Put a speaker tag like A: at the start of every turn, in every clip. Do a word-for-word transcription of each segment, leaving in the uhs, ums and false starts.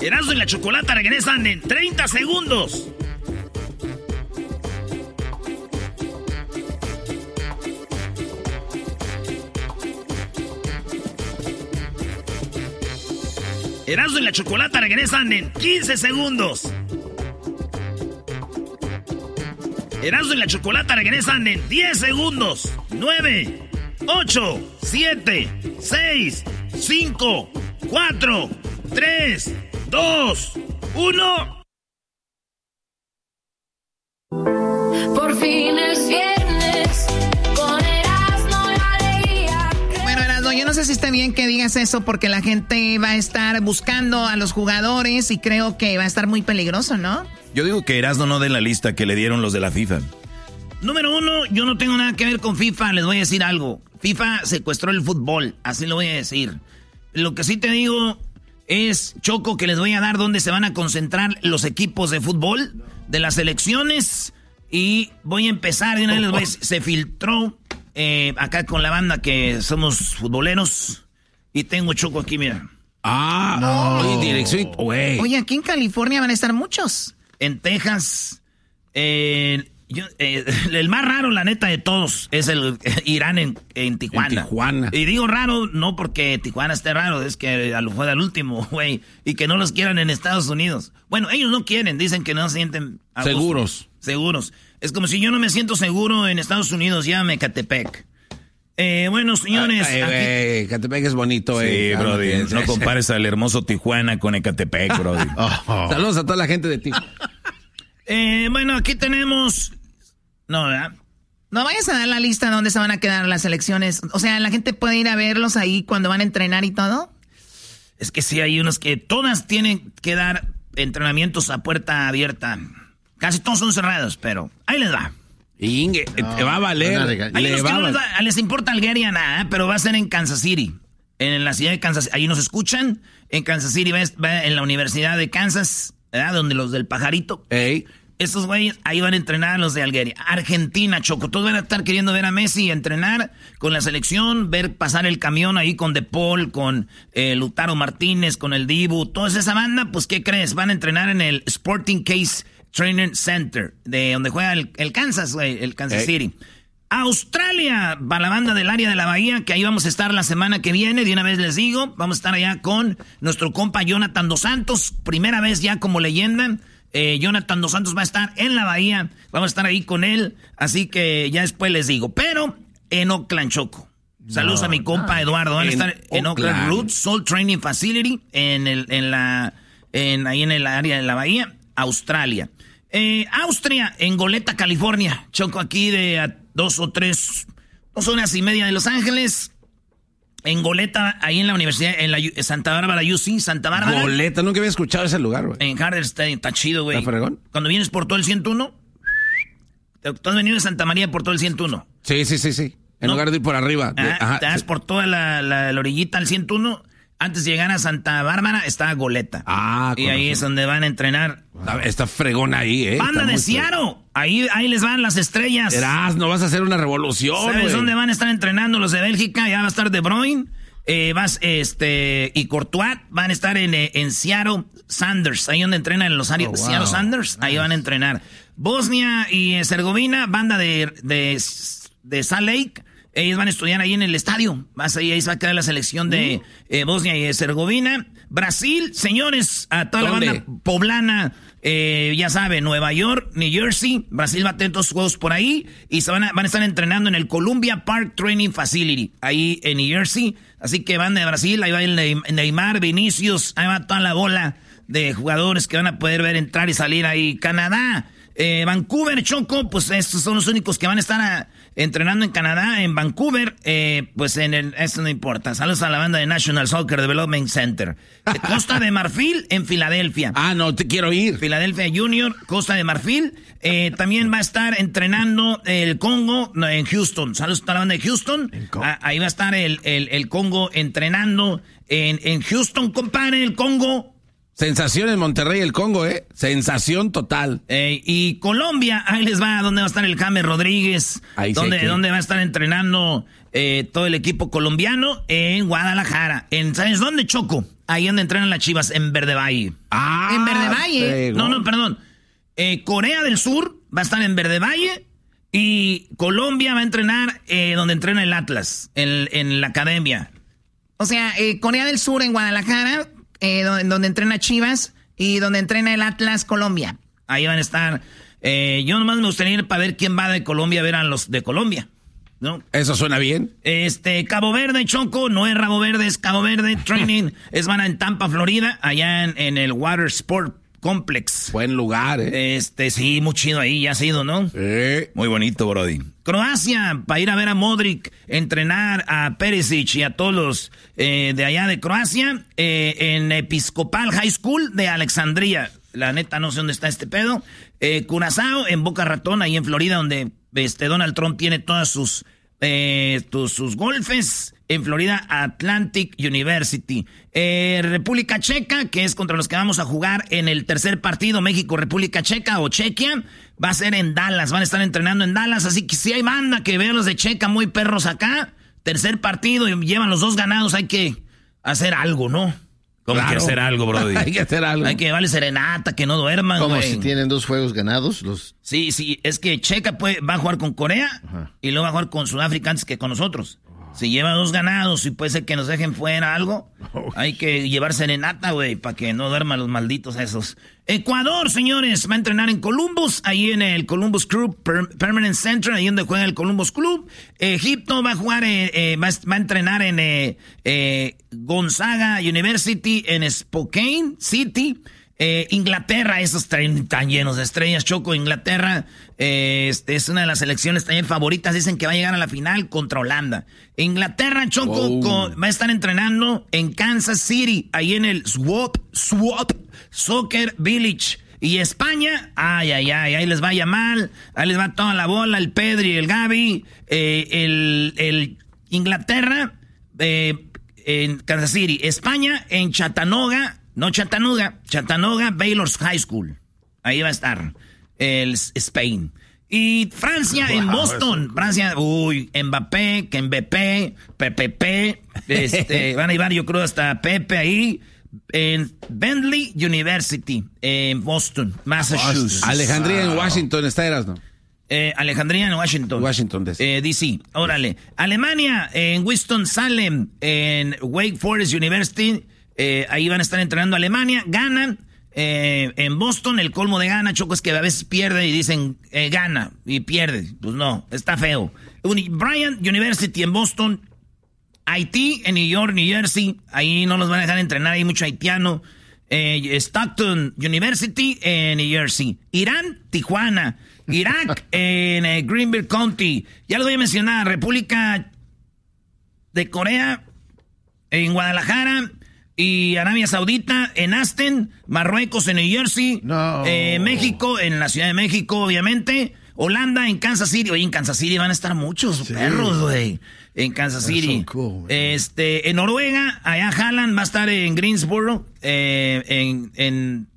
A: Erasmo y la Chocolata regresan en treinta segundos. Erasmo y la Chocolata regresan en quince segundos. Erasmo y la Chocolata regresan en diez segundos. nueve, ocho, siete, seis, cinco, cuatro, tres, dos, uno.
B: Por fin es viernes. Con Erasmo y alegría.
C: Bueno, Erasmo, yo no sé si está bien que digas eso porque la gente va a estar buscando a los jugadores y creo que va a estar muy peligroso, ¿no?
D: Yo digo que Erasmo no dé la lista que le dieron los de la FIFA.
A: Número uno, yo no tengo nada que ver con FIFA, les voy a decir algo. FIFA secuestró el fútbol, así lo voy a decir. Lo que sí te digo es, Choco, que les voy a dar dónde se van a concentrar los equipos de fútbol de las selecciones. Y voy a empezar, de una vez les voy a decir, se filtró eh, acá con la banda que somos futboleros. Y tengo, Choco, aquí, mira.
E: Ah, no. Oye, dirección, güey.
C: Oye, aquí en California van a estar muchos.
A: En Texas, eh, yo, eh, el más raro, la neta, de todos es el eh, Irán en, en Tijuana.
E: En Tijuana.
A: Y digo raro, no porque Tijuana esté raro, es que a lo fue al último, güey. Y que no los quieran en Estados Unidos. Bueno, ellos no quieren, dicen que no se sienten a gusto.
E: Seguros.
A: Seguros. Es como si yo no me siento seguro en Estados Unidos, llámame Ecatepec. Eh, bueno, señores.
E: Ay, güey, Ecatepec es bonito,
D: Sí,
E: eh.
D: brody.
E: Ah,
D: No compares al hermoso Tijuana con Ecatepec, brody.
E: Oh, oh. Saludos a toda la gente de Tijuana.
A: Eh, bueno, aquí tenemos... No, ¿verdad?
C: No vayas a dar la lista donde se van a quedar las selecciones. O sea, la gente puede ir a verlos ahí cuando van a entrenar y todo.
A: Es que sí, hay unos que todas tienen que dar entrenamientos a puerta abierta. Casi todos son cerrados, pero ahí les va.
E: Inge, no, te va a valer.
A: Hay
E: le
A: unos
E: va
A: que
E: a
A: no les,
E: valer.
A: da, les importa Algueria nada, pero va a ser en Kansas City. En la ciudad de Kansas. Ahí nos escuchan. En Kansas City va, va en la Universidad de Kansas, ¿verdad? Donde los del pajarito.
E: Ey.
A: Estos güeyes ahí van a entrenar los de Algueria. Argentina, Choco. Todos van a estar queriendo ver a Messi entrenar con la selección, ver pasar el camión ahí con De Paul, con eh, Lautaro Martínez, con el Dibu. Toda esa banda, pues, ¿qué crees? Van a entrenar en el Sporting Case Training Center, de donde juega el, el Kansas, güey, el Kansas
E: Hey.
A: City. Australia, para la banda del área de la Bahía, que ahí vamos a estar la semana que viene. De una vez les digo, vamos a estar allá con nuestro compa Jonathan Dos Santos. Primera vez ya como leyenda. Eh, Jonathan Dos Santos va a estar en la Bahía. Vamos a estar ahí con él. Así que ya después les digo. Pero en Oakland, Choco. Saludos no, a mi compa no. Eduardo. Van a estar en Oakland, Oakland Roots Soul Training Facility. En el, en la, en, ahí en el área de la Bahía. Australia. Eh, Austria, en Goleta, California. Choco, aquí de a dos o tres, dos horas y media de Los Ángeles. En Goleta, ahí en la universidad, en la Santa Bárbara, U C, Santa Bárbara.
E: Goleta, nunca había escuchado ese lugar, güey.
A: En Harder State, está chido, güey.
E: ¿Está fregón?
A: Cuando vienes por todo el ciento uno, ¿tú has venido de Santa María por todo el ciento uno?
E: Sí, sí, sí, sí. En
A: ¿No?
E: lugar de ir por arriba. De,
A: ah,
E: ajá,
A: te das
E: sí.
A: por toda la, la, la orillita al ciento uno. Antes de llegar a Santa Bárbara, está Goleta.
E: Ah,
A: y ahí razón. Es donde van a entrenar.
E: Está, está fregón ahí, ¿eh?
A: Banda
E: está
A: de Seattle. Ahí, ahí les van las estrellas.
E: Verás, no vas a hacer una revolución,
A: ¿Sabes
E: wey?
A: dónde van a estar entrenando los de Bélgica? Ya va a estar De Bruyne. Eh, vas, este, y Courtois van a estar en, en Seattle Sanders, ahí donde entrenan los áreas. Oh, wow. Seattle Sanders, nice. Ahí van a entrenar. Bosnia y Herzegovina, banda de, de, de Salt Lake, ellos van a estudiar ahí en el estadio. Vas ahí, ahí se va a quedar la selección de uh. eh, Bosnia y Herzegovina. Brasil, señores, a toda ¿Dónde? La banda poblana, eh, ya saben, Nueva York, New Jersey. Brasil va a tener todos sus juegos por ahí y se van a, van a estar entrenando en el Columbia Park Training Facility, ahí en New Jersey. Así que van de Brasil, ahí va el Neymar, Vinicius, ahí va toda la bola de jugadores que van a poder ver entrar y salir ahí. Canadá, eh, Vancouver, Choco, pues estos son los únicos que van a estar a, entrenando en Canadá, en Vancouver, eh, pues en el, eso no importa. Saludos a la banda de National Soccer Development Center. De Costa de Marfil, en Filadelfia.
E: Ah, no, te quiero ir.
A: Filadelfia Junior, Costa de Marfil. Eh, también va a estar entrenando el Congo en Houston. Saludos a la banda de Houston. Ah, ahí va a estar el, el, el Congo entrenando en, en Houston, compadre, el Congo.
E: Sensación en Monterrey, el Congo, ¿eh? Sensación total.
A: Eh, y Colombia, ahí les va, ¿dónde va a estar el James Rodríguez?
E: Ahí
A: ¿Dónde,
E: que...
A: ¿Dónde va a estar entrenando eh, todo el equipo colombiano? En Guadalajara. En, ¿Sabes dónde, Choco? Ahí donde entrenan las Chivas, en Verde Valle.
E: Ah,
C: en Verde Valle.
E: Pegó.
A: No, no, perdón. Eh, Corea del Sur va a estar en Verde Valle y Colombia va a entrenar eh, donde entrena el Atlas, en, en la academia.
C: O sea, eh, Corea del Sur en Guadalajara, eh, donde, donde entrena Chivas y donde entrena el Atlas Colombia.
A: Ahí van a estar. Eh, yo nomás me gustaría ir para ver quién va de Colombia a ver a los de Colombia, ¿no?
E: Eso suena bien.
A: Este, Cabo Verde, Choco, no es Rabo Verde, es Cabo Verde. Training es van a en Tampa, Florida, allá en, en el Water Sport Complex.
E: Buen lugar, ¿eh?
A: Este, sí, muy chido ahí, ya has ido, ¿no?
E: Eh.
D: Muy bonito, Brody.
A: Croacia, para ir a ver a Modric, entrenar a Perisic y a todos los eh, de allá de Croacia, eh, en Episcopal High School de Alexandria. La neta, no sé dónde está este pedo. Eh, Curazao, en Boca Ratón, ahí en Florida, donde este Donald Trump tiene todas sus, eh, tus, sus golfes. En Florida, Atlantic University. Eh, República Checa, que es contra los que vamos a jugar en el tercer partido, México-República Checa o Chequia, va a ser en Dallas. Van a estar entrenando en Dallas, así que si hay banda que vea los de Checa muy perros acá, tercer partido y llevan los dos ganados, hay que hacer algo, ¿no?
D: ¿Cómo
E: Claro.
D: hay que hacer algo, Brody?
E: Hay que hacer algo.
A: Hay que llevarle serenata, que no duerman,
F: Como
A: güey.
F: si tienen dos juegos ganados, los...
A: Sí, sí, es que Checa puede, va a jugar con Corea
F: Ajá.
A: y luego va a jugar con Sudáfrica antes que con nosotros. Si lleva dos ganados y puede ser que nos dejen fuera algo, hay que llevar serenata, güey, para que no duerman los malditos esos. Ecuador, señores, va a entrenar en Columbus, ahí en el Columbus Club Per- Permanent Center, ahí donde juega el Columbus Club. Egipto va a jugar, eh, eh, va, va a entrenar en eh, eh, Gonzaga University en Spokane City. Eh, Inglaterra, esos están tan llenos de estrellas, Choco. Inglaterra eh, este, es una de las selecciones también favoritas. Dicen que va a llegar a la final contra Holanda. Inglaterra, Choco,
E: Wow.
A: con- va a estar entrenando en Kansas City, ahí en el Swap, Swap Soccer Village. Y España, ay, ay, ay, ahí les va Yamal, ahí les va toda la bola, el Pedri, el Gavi, eh, el, el Inglaterra, eh, en Kansas City. España, en Chattanooga. No Chattanooga, Chattanooga Baylor's High School. Ahí va a estar el Spain. Y Francia en Boston. Francia, uy, Mbappé, que Mbappé, Pepe, este, van a llevar yo creo hasta Pepe ahí. En Bentley University, en Boston, Massachusetts.
E: Alejandría en Washington, está eras, ¿no?
A: Eh, Alejandría en Washington.
E: Washington, D C.
A: Eh, D C, órale. Alemania, en Winston-Salem, en Wake Forest University. Eh, ahí van a estar entrenando Alemania. Gana eh, en Boston. El colmo de gana, Choco, es que a veces pierde y dicen eh, gana y pierde. Pues no, está feo. Uni- Bryant University en Boston. Haití en New York, New Jersey. Ahí no los van a dejar entrenar, hay mucho haitiano. Eh, Stockton University en New Jersey. Irán, Tijuana. Irak en eh, Greenville County. Ya les voy a mencionar. República de Corea en Guadalajara. Y Arabia Saudita en Aston, Marruecos en New Jersey,
F: No.
A: eh, México en la Ciudad de México, obviamente, Holanda en Kansas City. Oye, en Kansas City van a estar muchos perros, güey. En Kansas
F: That's
A: City.
F: so cool, man.
A: este, en Noruega, allá Haaland va a estar en Greensboro, eh, en, en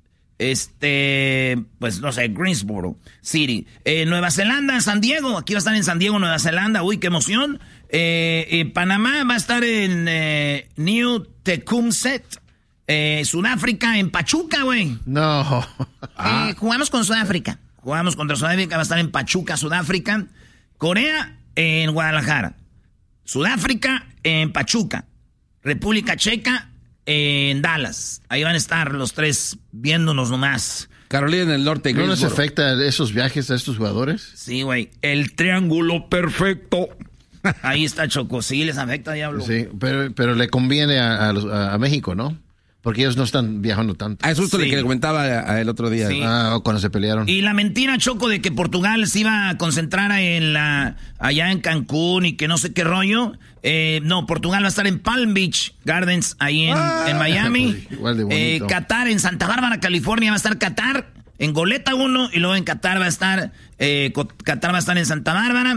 A: este, pues no sé, Greensboro City. Eh, Nueva Zelanda, en San Diego, aquí va a estar en San Diego, Nueva Zelanda, uy, qué emoción. Eh, eh, Panamá va a estar en eh, New Tecumseh, eh, Sudáfrica, en Pachuca, güey.
F: No.
C: Eh, jugamos con Sudáfrica.
A: Jugamos contra Sudáfrica, va a estar en Pachuca, Sudáfrica. Corea, en Guadalajara. Sudáfrica, en Pachuca. República Checa, en Dallas. Ahí van a estar los tres viéndonos nomás.
E: Carolina del Norte,
F: ¿No les
E: Greensboro.
F: afecta esos viajes a estos jugadores?
A: Sí, güey. El triángulo perfecto. Ahí está, Choco. Sí, les afecta, diablo.
F: Sí, pero, pero le conviene a, a los- a- a México, ¿no? Porque ellos no están viajando tanto.
E: Ah, es justo
A: Sí.
E: lo que le comentaba a- a el otro día.
A: Sí.
F: Ah, cuando se pelearon.
A: Y la mentira, Choco, de que Portugal se iba a concentrar en la allá en Cancún y que no sé qué rollo. Eh, no, Portugal va a estar en Palm Beach Gardens, ahí en,
F: Ah,
A: en Miami.
F: pues, igual de bonito.
A: Eh, Qatar, en Santa Bárbara, California, va a estar Qatar. En Goleta uno y luego en Qatar va a estar, eh, Co- Qatar va a estar en Santa Bárbara.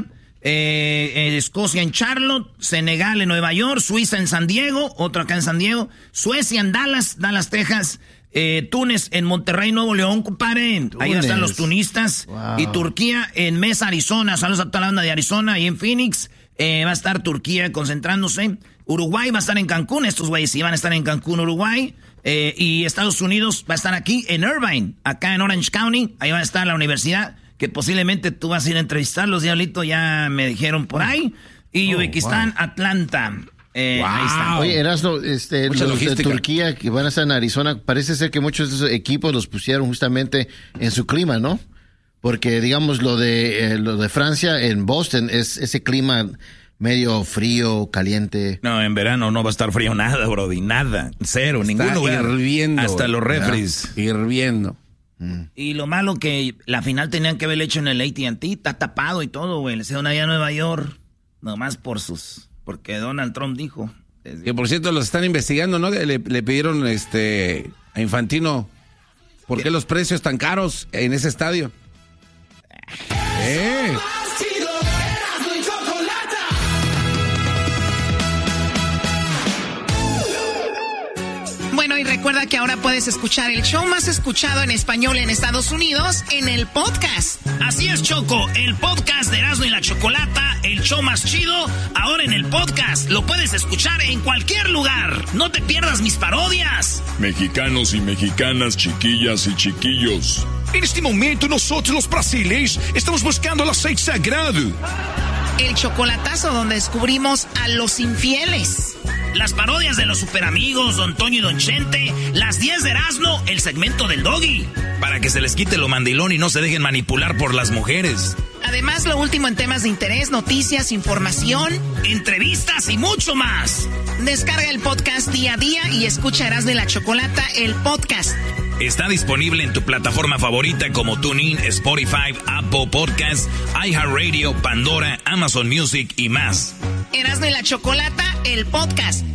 A: eh, eh, Escocia en Charlotte, Senegal en Nueva York, Suiza en San Diego, otro acá en San Diego, Suecia en Dallas, Dallas, Texas, eh, Túnez en Monterrey, Nuevo León, compadre, ahí están los tunistas, wow. Y Turquía en Mesa, Arizona, saludos a toda la banda de Arizona, y en Phoenix eh, va a estar Turquía concentrándose, Uruguay va a estar en Cancún, estos güeyes sí van a estar en Cancún, Uruguay, eh, y Estados Unidos va a estar aquí en Irvine, acá en Orange County, ahí va a estar la universidad, que posiblemente tú vas a ir a entrevistarlos, Diablito, ya me dijeron por ahí. Y oh, Uzbekistán, wow. Atlanta. Eh, wow. Ahí está.
F: Oye, Erasmo, este, los de Turquía que van a estar en Arizona, parece ser que muchos de esos equipos los pusieron justamente en su clima, ¿no? Porque, digamos, lo de eh, lo de Francia en Boston es ese clima medio frío, caliente.
D: No, en verano no va a estar frío nada, brody, nada, cero,
E: está
D: ningún lugar.
E: Hirviendo.
D: Hasta los refris.
E: Hirviendo.
A: Y lo malo que la final tenían que haber hecho en el A T and T, está tapado y todo, güey. Le hicieron allá a Nueva York, nomás por sus, porque Donald Trump dijo.
E: Que por cierto los están investigando, ¿no? Le, le pidieron este a Infantino, ¿por qué, qué los precios tan caros en ese estadio? Eh.
C: Bueno, y recuerda que ahora puedes escuchar el show más escuchado en español en Estados Unidos en el podcast.
A: Así es, Choco, el podcast de Erasmo y la Chocolata, el show más chido, ahora en el podcast. Lo puedes escuchar en cualquier lugar. No te pierdas mis parodias.
G: Mexicanos y mexicanas, chiquillas y chiquillos. En este momento nosotros los brasileños estamos buscando el aceite sagrado.
C: El chocolatazo donde descubrimos a los infieles.
A: Las parodias de los superamigos, Don Toño y Don Chente, las diez de Erasmo, el segmento del Doggy.
D: Para que se les quite lo mandilón y no se dejen manipular por las mujeres.
C: Además, lo último en temas de interés, noticias, información,
A: entrevistas y mucho más.
C: Descarga el podcast día a día y escucha Erasmo y la Chocolata, el podcast.
D: Está disponible en tu plataforma favorita como TuneIn, Spotify, Apple Podcasts, iHeartRadio, Pandora, Amazon Music y más.
C: Erasmo y la Chocolata, el podcast.